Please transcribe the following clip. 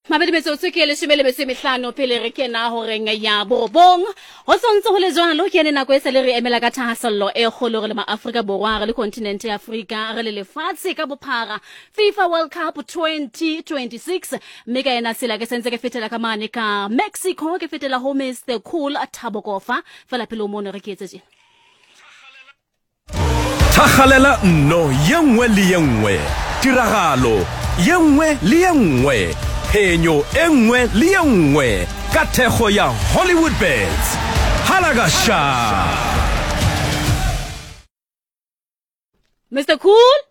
Mabedi metsotso ke leshome le metso e mehlano pele re kena horeng ya borobong ho sontse ho le jwalo ke ene nako e se le re emela ka thahasello e kgolo re le maAfrika Borwa re le continent ya Afrika re le lefatshe ka bophara FIFA World Cup 2026 mme ka ena sela ke sentse ke fetela ka mane ka Mexico ke fetela home is the cool Thabo Kofa fela pele o mone re ke etse tje Thakgalela nno yengwe le yengwe tiragalo yengwe le yengwe phenyo engwe le yengwe ka thekgo ya Hollywood Bets halagasha Mr. Cool